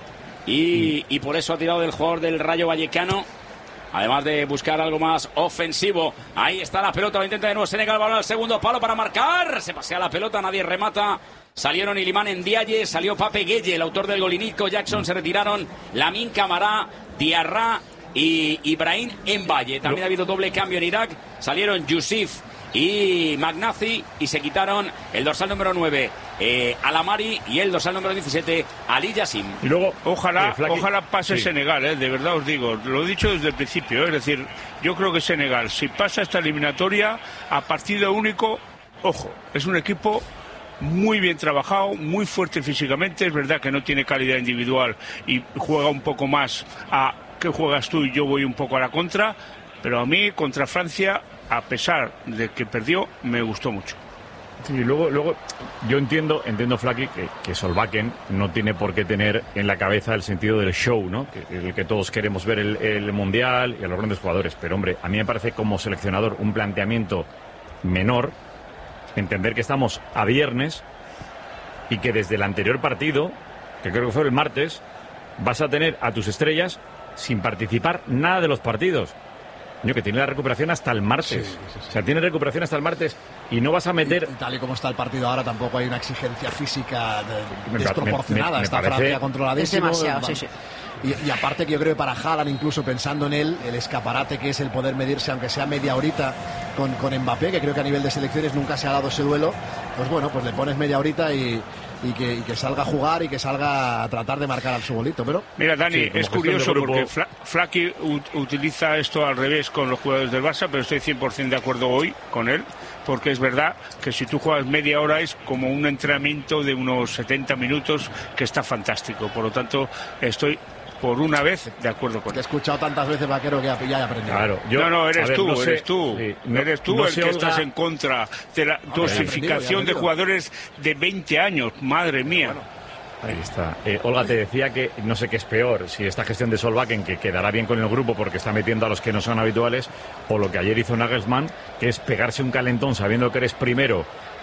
Y por eso ha tirado del jugador del Rayo Vallecano. Además de buscar algo más ofensivo. Ahí está la pelota, lo intenta de nuevo Senegal, balón al segundo palo para marcar. Se pasea la pelota, nadie remata. Salieron Iliman Ndiaye, salió Pape Gueye, el autor del gol, y Nico Jackson. Se retiraron Lamine Camara, Diarra y Ibrahim Mbaye. También ha habido doble cambio en Irak. Salieron Yusuf y Magnazi y se quitaron el dorsal número 9 Alamari y el dorsal número 17 Ali Yassim.
Y luego ojalá pase Senegal, de verdad os digo, lo he dicho desde el principio, es decir, yo creo que Senegal, si pasa esta eliminatoria a partido único, ojo, es un equipo muy bien trabajado, muy fuerte físicamente. Es verdad que no tiene calidad individual y juega un poco más a que juegas tú y yo voy un poco a la contra, pero a mí contra Francia, a pesar de que perdió, me gustó mucho.
Sí, luego yo entiendo Flaki, que Solbakken no tiene por qué tener en la cabeza el sentido del show, ¿no? El que todos queremos ver el Mundial y a los grandes jugadores. Pero, hombre, a mí me parece como seleccionador un planteamiento menor, entender que estamos a viernes y que desde el anterior partido, que creo que fue el martes, vas a tener a tus estrellas sin participar nada de los partidos. Que tiene la recuperación hasta el martes. Sí. O sea, tiene recuperación hasta el martes y no vas a meter...
Y tal y como está el partido ahora, tampoco hay una exigencia física desproporcionada. Está Francia controladísimo.
Es demasiado, sí.
Y aparte que yo creo que para Haaland, incluso pensando en él, el escaparate que es el poder medirse, aunque sea media horita, con Mbappé, que creo que a nivel de selecciones nunca se ha dado ese duelo, pues bueno, pues le pones media horita y que salga a jugar y que salga a tratar de marcar al su bolito. Pero
mira, Dani, es curioso porque Flaki utiliza esto al revés con los jugadores del Barça, pero estoy 100% de acuerdo hoy con él, porque es verdad que si tú juegas media hora es como un entrenamiento de unos 70 minutos que está fantástico. Por lo tanto, estoy por una vez de acuerdo con él.
Te he escuchado tantas veces, Vaquero, que ya he aprendido.
Claro,
eres tú el que estás en contra de la dosificación de jugadores de 20 años, madre mía.
Ahí está. Olga, te decía que no sé qué es peor, si esta gestión de Solbakken, que quedará bien con el grupo porque está metiendo a los que no son habituales, o lo que ayer hizo Nagelsmann, que es pegarse un calentón sabiendo que eres primero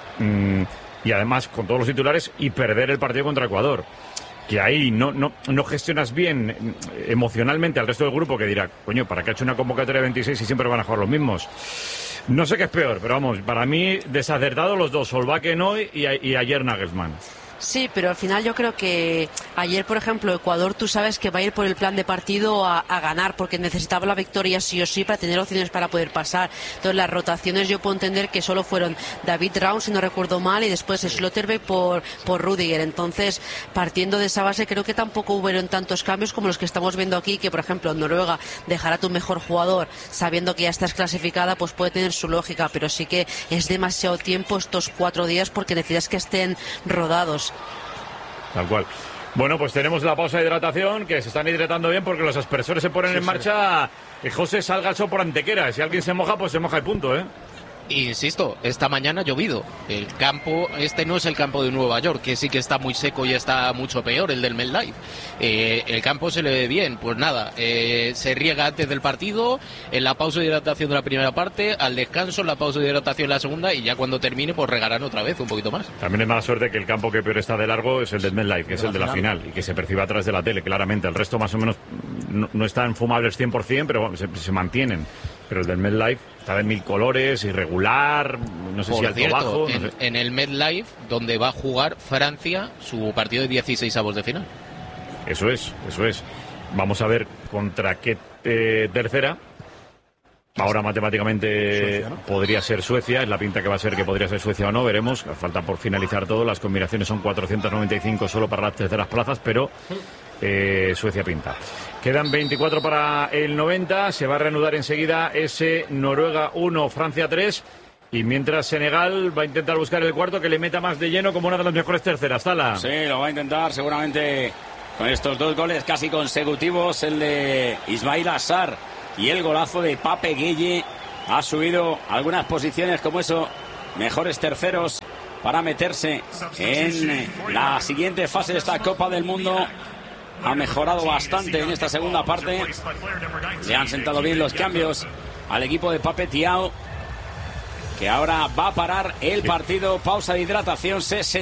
y además con todos los titulares y perder el partido contra Ecuador. Que ahí no gestionas bien emocionalmente al resto del grupo, que dirá, coño, ¿para qué ha hecho una convocatoria de 26 y siempre van a jugar los mismos? No sé qué es peor, pero vamos, para mí desacertados los dos, Solbakken hoy y ayer Nagelsmann.
Sí, pero al final yo creo que ayer, por ejemplo, Ecuador, tú sabes que va a ir por el plan de partido a ganar, porque necesitaba la victoria sí o sí para tener opciones para poder pasar. Entonces las rotaciones yo puedo entender que solo fueron David Raum, si no recuerdo mal, y después Schlotterbeck por Rudiger. Entonces, partiendo de esa base, creo que tampoco hubieron tantos cambios como los que estamos viendo aquí, que por ejemplo Noruega dejar a tu mejor jugador sabiendo que ya estás clasificada, pues puede tener su lógica, pero sí que es demasiado tiempo estos 4 días porque necesitas que estén rodados.
Tal cual. Bueno, pues tenemos la pausa de hidratación, que se están hidratando bien porque los aspersores se ponen en marcha. Que José salga al sol por Antequera. Si alguien se moja, pues se moja y punto, ¿eh?
Insisto, esta mañana ha llovido. El campo, no es el campo de Nueva York, que sí que está muy seco y está mucho peor, el del MetLife. El campo se le ve bien, pues nada, se riega antes del partido, en la pausa de hidratación de la primera parte, al descanso, en la pausa de hidratación de la segunda, y ya cuando termine, pues regarán otra vez, un poquito más.
También es mala suerte que el campo que peor está de largo es el del MetLife, que es el de la final, y que se percibe atrás de la tele, claramente. El resto más o menos no están fumables 100%, pero bueno, se mantienen. Pero el del MetLife está de 1000 colores, irregular, no sé si alto o bajo. No sé.
En el MetLife, donde va a jugar Francia su partido de 16avos de final.
Eso es. Vamos a ver contra qué tercera. Ahora matemáticamente Suecia, ¿no? Podría ser Suecia, es la pinta que va a ser que podría ser Suecia o no, veremos. Falta por finalizar todo, las combinaciones son 495 solo para las terceras plazas, pero Suecia pinta. Quedan 24 para el 90, se va a reanudar enseguida ese Noruega 1, Francia 3, y mientras Senegal va a intentar buscar el cuarto que le meta más de lleno como una de las mejores terceras. Tala.
Sí, lo va a intentar seguramente con estos 2 goles casi consecutivos, el de Ismail Assar y el golazo de Pape Gueye. Ha subido algunas posiciones como eso, mejores terceros para meterse en la siguiente fase de esta Copa del Mundo. Ha mejorado bastante en esta segunda parte. Le han sentado bien los cambios al equipo de Pape Thiaw, que ahora va a parar el partido. Pausa de hidratación,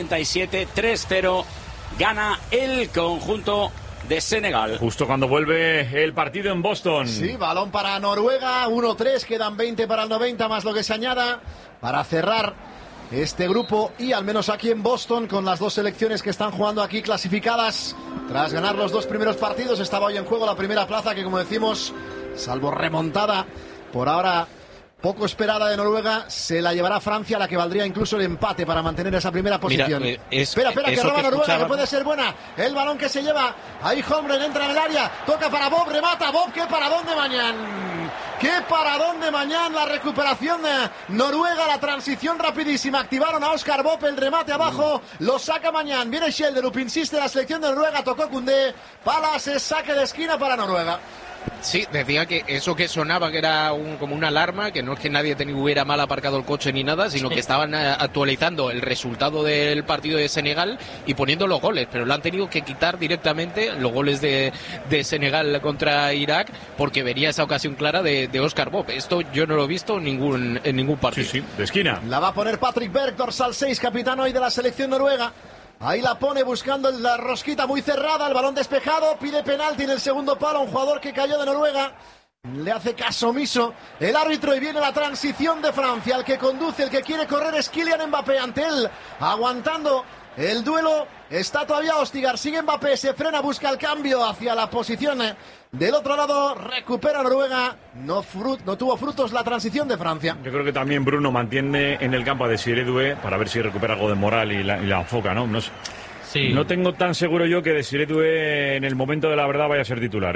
67-3-0. Gana el conjunto de Senegal.
Justo cuando vuelve el partido en Boston.
Sí, balón para Noruega, 1-3, quedan 20 para el 90 más lo que se añada para cerrar este grupo, y al menos aquí en Boston, con las 2 selecciones que están jugando aquí clasificadas tras ganar los 2 primeros partidos. Estaba hoy en juego la primera plaza, que como decimos, salvo remontada por ahora poco esperada de Noruega, se la llevará Francia, la que valdría incluso el empate para mantener esa primera posición.
Mira,
espera, que roba Noruega, que puede ser buena. El balón que se lleva, ahí Holmgren entra en el área, toca para Bob, remata Bob, qué paradón de Mañán. Qué paradón de Mañán, la recuperación de Noruega, la transición rapidísima, activaron a Oscar Bob, el remate abajo, lo saca Mañán, viene Schjelderup, insiste la selección de Noruega, tocó Koundé, Palas, saque de esquina para Noruega.
Sí, decía que eso que sonaba que era como una alarma, que no es que nadie hubiera mal aparcado el coche ni nada, sino que estaban actualizando el resultado del partido de Senegal y poniendo los goles, pero lo han tenido que quitar directamente, los goles de Senegal contra Irak, porque venía esa ocasión clara de Oscar Bob. Esto yo no lo he visto en ningún partido.
Sí, de esquina.
La va a poner Patrick Berg, dorsal 6, capitán hoy de la selección noruega. Ahí la pone buscando la rosquita muy cerrada, el balón despejado, pide penalti en el segundo palo, un jugador que cayó de Noruega. Le hace caso omiso el árbitro y viene la transición de Francia. El que conduce, el que quiere correr es Kylian Mbappé, ante él, aguantando el duelo. Está todavía Ostigar, sigue Mbappé, se frena, busca el cambio hacia la posición del otro lado, recupera Noruega. No tuvo frutos la transición de Francia.
Yo creo que también Bruno mantiene en el campo a Desiré Doué para ver si recupera algo de moral y la enfoca, ¿no?
Sí.
No tengo tan seguro yo que Desiré Doué en el momento de la verdad vaya a ser titular, ¿eh?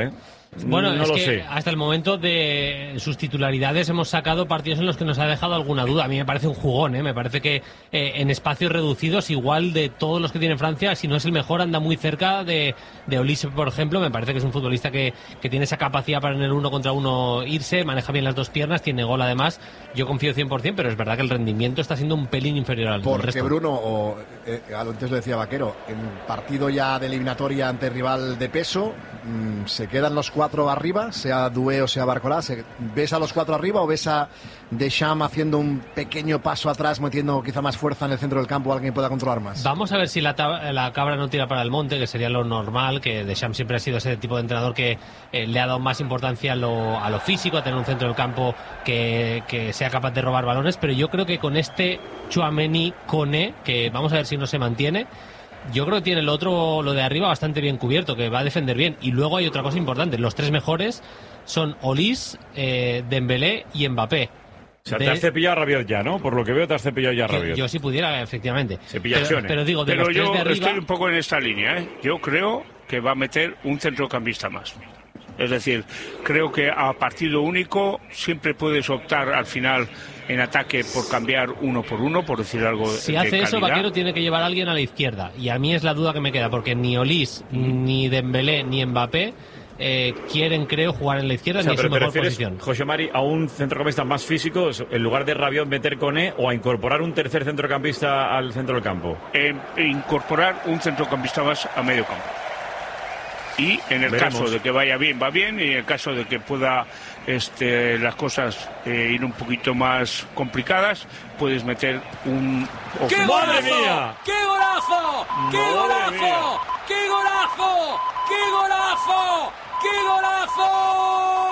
Bueno,
no
es
lo
que
sé.
hasta el momento de sus titularidades hemos sacado partidos en los que nos ha dejado alguna duda. A mí me parece un jugón, me parece que en espacios reducidos, igual de todos los que tiene Francia, si no es el mejor, anda muy cerca de Olise, por ejemplo. Me parece que es un futbolista que tiene esa capacidad para en el 1 contra 1 irse, maneja bien las dos piernas, tiene gol además. Yo confío 100%, pero es verdad que el rendimiento está siendo un pelín inferior al
Porque
resto.
Bruno, antes lo decía Vaquero, en partido ya de eliminatoria ante rival de peso, se quedan los 4 arriba, sea Doué o sea Barcola. ¿Ves a los 4 arriba o ves a Deschamps haciendo un pequeño paso atrás, metiendo quizá más fuerza en el centro del campo, alguien pueda controlar más?
Vamos a ver si la cabra no tira para el monte, que sería lo normal, que Deschamps siempre ha sido ese tipo de entrenador que le ha dado más importancia a lo físico, a tener un centro del campo que sea capaz de robar balones, pero yo creo que con este Tchouaméni Koné, que vamos a ver si no se mantiene, yo creo que tiene lo de arriba bastante bien cubierto, que va a defender bien. Y luego hay otra cosa importante, los 3 mejores son Olise, Dembélé y Mbappé.
O sea, te has cepillado a Rabiot ya, ¿no? Por lo que veo, te has cepillado ya a Rabiot.
Yo si pudiera, efectivamente.
Pero
digo, de los 3
yo
de arriba...
estoy un poco en esta línea, Yo creo que va a meter un centrocampista más. Es decir, creo que a partido único siempre puedes optar al final en ataque por cambiar 1 por 1, por decir algo
Si
de
hace
calidad.
eso, Vaquero tiene que llevar a alguien a la izquierda. Y a mí es la duda que me queda, porque ni Olise, ni Dembélé, ni Mbappé quieren, creo, jugar en la izquierda, ni es su mejor posición.
José Mari, a un centrocampista más físico, en lugar de Rabiot meter Koné, o a incorporar un tercer centrocampista al centro del campo?
Incorporar un centrocampista más a medio campo. Y en el
Veremos.
caso de que vaya bien, va bien, y en el caso de que pueda las cosas ir un poquito más complicadas, puedes meter un...
¡Qué
¡Madre
golazo!
mía!
¡Qué golazo! ¡Qué
¡Madre
golazo!
mía!
¡Qué golazo! ¡Qué golazo! ¡Qué golazo!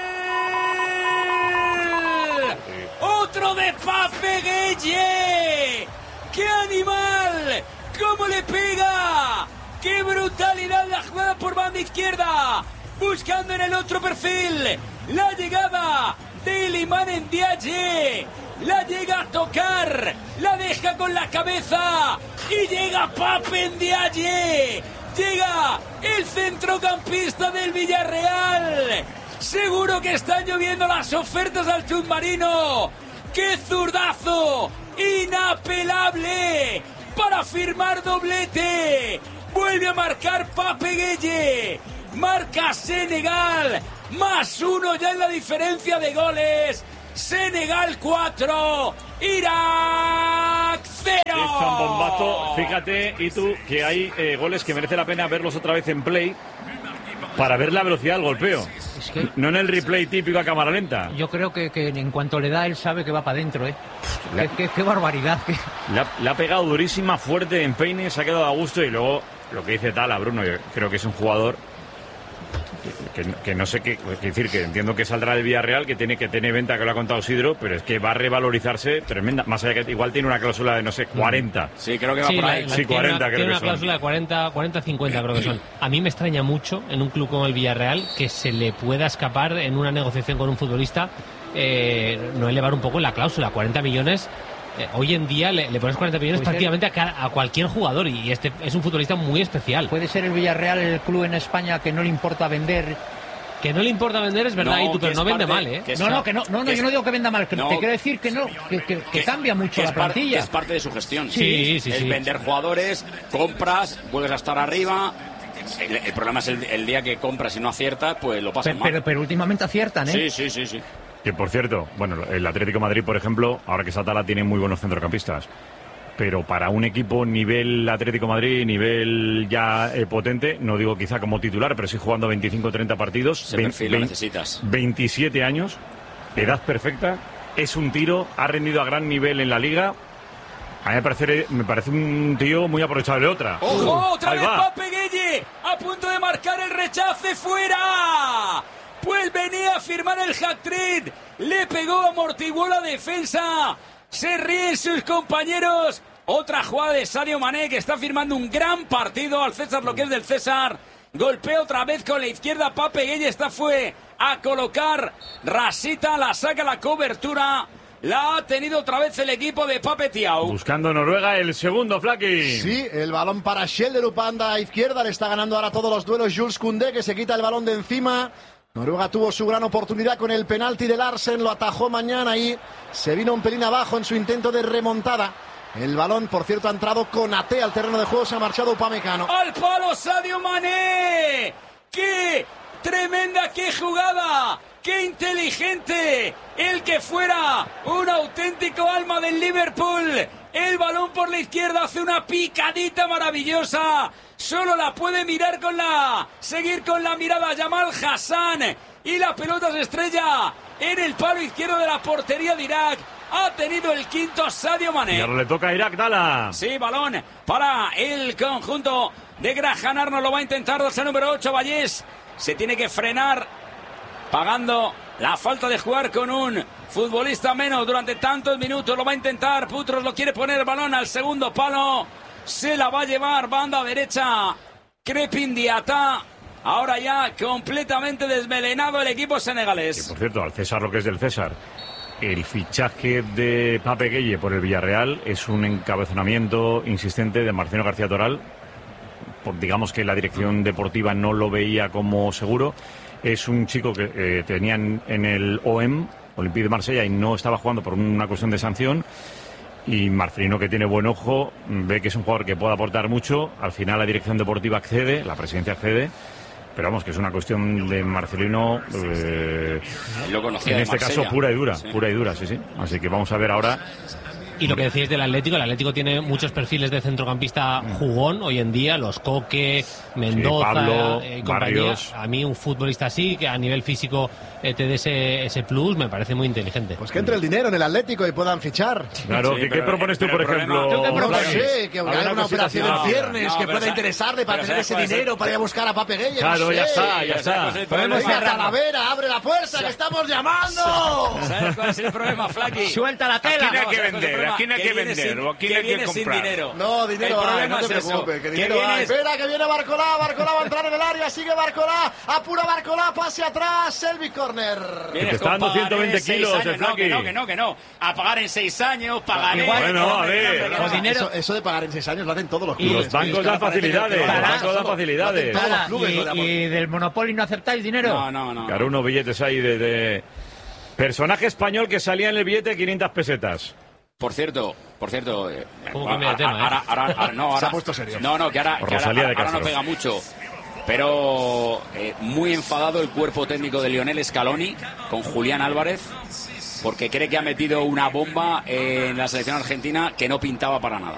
¡Gol! ¡Otro de Pape Gueye! ¡Qué animal! ¿Cómo le pega? ¡Qué brutalidad la jugada por banda izquierda! Buscando en el otro perfil la llegada de Iliman Ndiaye. La llega a tocar, la deja con la cabeza y llega Pape Ndiaye. Llega el centrocampista del Villarreal. Seguro que están lloviendo las ofertas al submarino. ¡Qué zurdazo! ¡Inapelable! Para firmar doblete. Vuelve a marcar Pape Gueye. Marca Senegal. +1 ya en la diferencia de goles. Senegal 4. Irak 0.
Qué zambombazo. Fíjate, y tú, que hay goles que merece la pena verlos otra vez en play para ver la velocidad del golpeo.
Es que
No en el replay típico a cámara lenta.
yo creo que en cuanto le da, él sabe que va para adentro, Qué barbaridad.
Le ha pegado durísima, fuerte en peine, se ha quedado a gusto, y luego lo que dice Tala, Bruno, yo creo que es un jugador que no sé qué decir, que entiendo que saldrá del Villarreal, que tiene venta, que lo ha contado Sidro, pero es que va a revalorizarse tremenda, más allá que igual tiene una cláusula de, no sé, 40.
Sí, creo que va por ahí.
Sí, 40 creo
tiene
que
una
son.
cláusula de 40-50 creo que son. A mí me extraña mucho en un club como el Villarreal que se le pueda escapar en una negociación con un futbolista no elevar un poco la cláusula. 40 millones. Hoy en día le pones 40 millones prácticamente a cualquier jugador, y este es un futbolista muy especial.
Puede ser el Villarreal el club en España que no le importa vender.
Que no le importa vender, es verdad,
No,
pero no vende mal,
Yo no digo que venda mal, te quiero decir que cambia mucho la plantilla.
Es parte de su gestión.
Sí.
Es vender jugadores, compras, vuelves a estar arriba. El problema es el día que compras y no aciertas, pues lo pasas mal.
Pero últimamente aciertan,
Sí.
Que por cierto, bueno, el Atlético de Madrid, por ejemplo, ahora que Satala tiene muy buenos centrocampistas, pero para un equipo nivel Atlético de Madrid, nivel ya potente, no digo quizá como titular, pero sí jugando 25-30 partidos,
Ese perfil lo necesitas.
27 años, edad perfecta, es un tiro, ha rendido a gran nivel en la Liga. A mí me parece un tío muy aprovechable.
¡Ojo! ¡Otra
Ahí
vez
va.
Pape Gueye! ¡A punto de marcar el rechace! ¡Fuera! Pues venía a firmar el hat-trick. Le pegó, amortiguó la defensa. Se ríen sus compañeros. Otra jugada de Sadio Mané, que está firmando un gran partido. Al César lo que es del César. Golpea otra vez con la izquierda Pape Gueye. Fue a colocar Rasita, la saca la cobertura. La ha tenido otra vez el equipo de Pape Thiaw.
Buscando Noruega el segundo, Flaky.
Sí, el balón para Schjelderup, banda izquierda. Le está ganando ahora todos los duelos Jules Koundé, que se quita el balón de encima. Noruega tuvo su gran oportunidad con el penalti de Larsen. Lo atajó mañana y se vino un pelín abajo en su intento de remontada. El balón, por cierto, ha entrado con Ate al terreno de juego. Se ha marchado Upamecano.
¡Al palo Sadio Mané! ¡Qué tremenda, qué jugada! ¡Qué inteligente! El que fuera un auténtico alma del Liverpool. El balón por la izquierda hace una picadita maravillosa. Solo la puede seguir con la mirada Jamal Hassan. Y la pelota se estrella en el palo izquierdo de la portería de Irak. Ha tenido el quinto Sadio Mané.
Y ahora le toca a Irak, Dala.
Sí, balón para el conjunto de Graham Arnold. Lo va a intentar el número 8, Vallés. Se tiene que frenar, pagando la falta de jugar con un futbolista menos durante tantos minutos. Lo va a intentar, Putros lo quiere poner el balón al segundo palo. Se la va a llevar, banda derecha, Crepin Diata. Ahora ya completamente desmelenado el equipo senegalés.
Y por cierto, al César lo que es del César. El fichaje de Pape Gueye por el Villarreal es un encabezonamiento insistente de Marcelo García Toral. Digamos que la dirección deportiva no lo veía como seguro. Es un chico que tenían en el OM, Olympique de Marsella, y no estaba jugando por una cuestión de sanción. Y Marcelino, que tiene buen ojo, ve que es un jugador que puede aportar mucho. Al final la dirección deportiva accede, la presidencia accede. Pero vamos, que es una cuestión de Marcelino,
lo conocía
en este
Marsella.
caso pura y dura,
Sí.
pura y dura, sí. Así que vamos a ver ahora.
Y lo que decíais del Atlético, el Atlético tiene muchos perfiles de centrocampista jugón hoy en día, los Coque, Mendoza,
Pablo,
compañía.
Barrios.
A mí un futbolista así, que a nivel físico te dé ese plus, me parece muy inteligente.
Pues que entre el dinero en el Atlético y puedan fichar.
Claro,
Sí,
¿qué propones tú, por ejemplo?
¿Tú qué propones?
Flaky?
Sí, que haya una operación
así.
en ciernes que pueda interesarle para tener ese dinero para ir a buscar a Pape Gueye.
Claro,
no
ya
sé.
está, ya está.
Podemos ir a Talavera, abre la puerta, que estamos llamando.
¿Sabes cuál es el problema, Flaky?
Suelta la
Aquí
tela.
no hay que
¿sabes cuál es el
vender,
problema?
aquí no hay que vender, o aquí no hay que
viene sin
comprar.
dinero.
No, dinero
El
hay,
problema
no te
es eso,
preocupes, que
que
dinero hay.
vienes-
Espera, que viene Barcolá, Barcolá va a entrar en el área, sigue Barcolá, apura Barcolá, pase atrás, Selby Corner.
Vienes
te está
con
dando
pagaré
120
6
kilos,
años.
el
No,
Flaky.
que no. A pagar en 6 años, pagaré.
Igual,
bueno, a ver.
Con dinero.
Eso de pagar en 6 años lo hacen todos los
Y
clubes.
Los bancos
Es que
dan
ahora parece que
facilidades,
no
los
te
Para,
bancos dan
solo-
facilidades.
Todos los
Nada,
clubes lo llaman.
y del Monopoly no aceptáis dinero.
No.
Claro, unos billetes ahí de personaje español que salía en el billete de 500 pesetas.
Por cierto.
¿Cómo cambia de tema,
Se ha puesto serio.
No, que ahora
Rosalía de
no
Castro.
pega mucho. Pero muy enfadado el cuerpo técnico de Lionel Scaloni con Julián Álvarez, porque cree que ha metido una bomba en la selección argentina que no pintaba para nada.